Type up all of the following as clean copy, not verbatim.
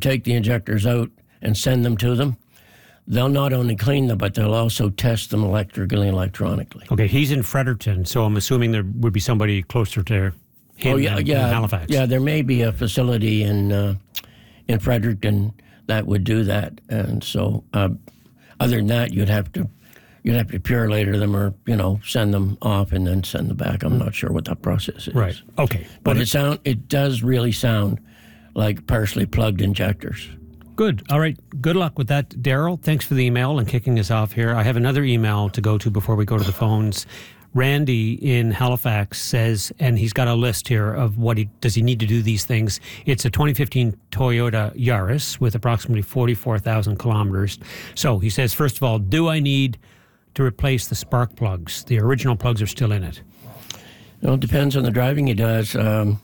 take the injectors out and send them to them, they'll not only clean them, but they'll also test them electrically and electronically. Okay, he's in Fredericton, so I'm assuming there would be somebody closer to him than Halifax. Yeah, there may be a facility in Fredericton that would do that. And so other than that, you'd have to purelator them or, send them off and then send them back. I'm not sure what that process is. Right, okay. But it does really sound like partially plugged injectors. Good. All right. Good luck with that, Daryl. Thanks for the email and kicking us off here. I have another email to go to before we go to the phones. Randy in Halifax says, and he's got a list here of does he need to do these things. It's a 2015 Toyota Yaris with approximately 44,000 kilometers. So he says, first of all, do I need to replace the spark plugs? The original plugs are still in it. Well, it depends on the driving he does. The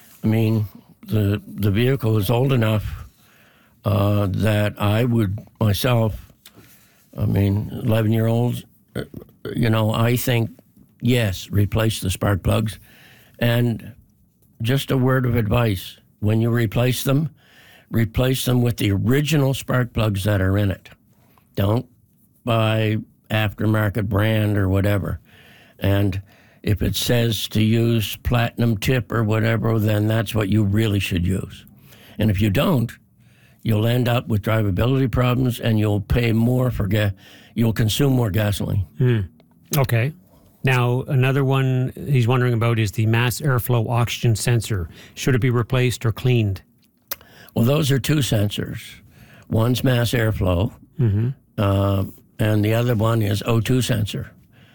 vehicle is old enough that I would myself, 11-year-olds, I think, yes, replace the spark plugs. And just a word of advice, when you replace them with the original spark plugs that are in it. Don't buy aftermarket brand or whatever. And if it says to use platinum tip or whatever, then that's what you really should use. And if you don't, you'll end up with drivability problems and you'll pay more you'll consume more gasoline. Okay. Now, another one he's wondering about is the mass airflow oxygen sensor. Should it be replaced or cleaned? Well, those are two sensors. One's mass airflow, and the other one is O2 sensor.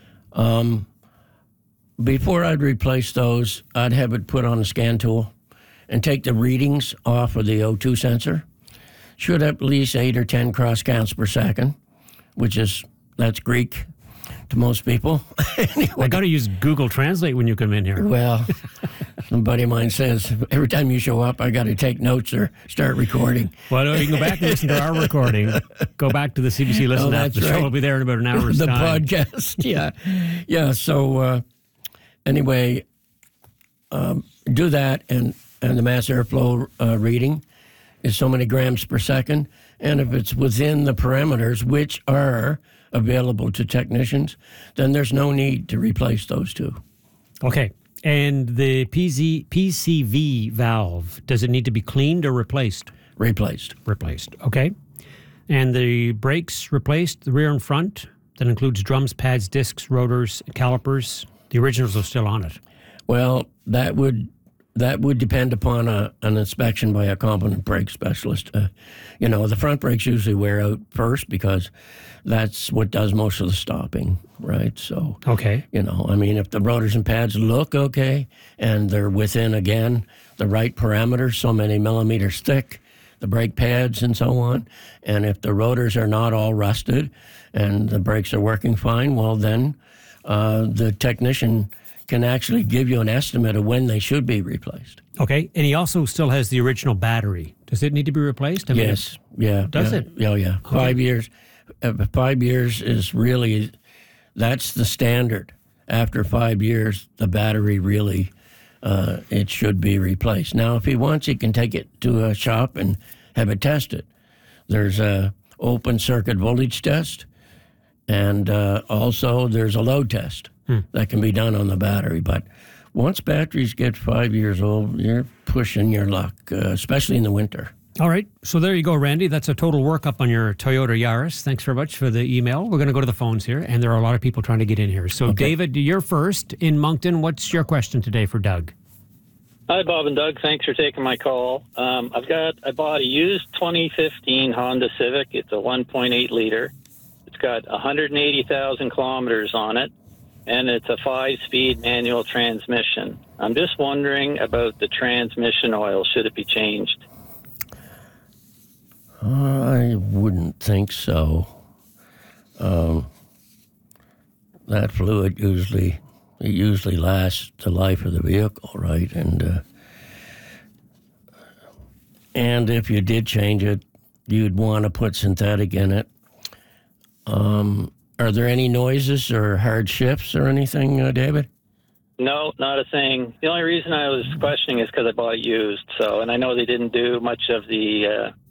Before I'd replace those, I'd have it put on a scan tool and take the readings off of the O2 sensor. Should at least 8 or 10 cross counts per second, that's Greek to most people. Anyway. I got to use Google Translate when you come in here. Well, some buddy of mine says every time you show up, I got to take notes or start recording. Well, you can go back and listen to our recording. Go back to the CBC Listen app. The show will be there in about an hour's time. The podcast, yeah. So anyway, do that, and the mass airflow reading is so many grams per second. And if it's within the parameters, which are available to technicians, then there's no need to replace those two. Okay. And the PCV valve, does it need to be cleaned or replaced? Replaced. Okay. And the brakes replaced, the rear and front? That includes drums, pads, discs, rotors, calipers. The originals are still on it. Well, that would depend upon an inspection by a competent brake specialist. The front brakes usually wear out first because that's what does most of the stopping, right? So, okay. If the rotors and pads look okay and they're within, again, the right parameters, so many millimeters thick, the brake pads and so on, and if the rotors are not all rusted and the brakes are working fine, well, then the technician can actually give you an estimate of when they should be replaced. Okay, and he also still has the original battery. Does it need to be replaced? Yes, yeah. Does it? Yeah. Okay. 5 years. 5 years is really, that's the standard. After 5 years, the battery really, it should be replaced. Now, if he wants, he can take it to a shop and have it tested. There's a open circuit voltage test, and also there's a load test. That can be done on the battery. But once batteries get 5 years old, you're pushing your luck, especially in the winter. All right. So there you go, Randy. That's a total workup on your Toyota Yaris. Thanks very much for the email. We're going to go to the phones here, and there are a lot of people trying to get in here. So, okay. David, you're first in Moncton. What's your question today for Doug? Hi, Bob and Doug. Thanks for taking my call. I bought a used 2015 Honda Civic. It's a 1.8 liter. It's got 180,000 kilometers on it. And it's a 5-speed manual transmission. I'm just wondering about the transmission oil. Should it be changed? I wouldn't think so. That fluid usually lasts the life of the vehicle, right? And if you did change it, you'd want to put synthetic in it. Are there any noises or hard shifts or anything, David? No, not a thing. The only reason I was questioning is because I bought it used. And I know they didn't do much of the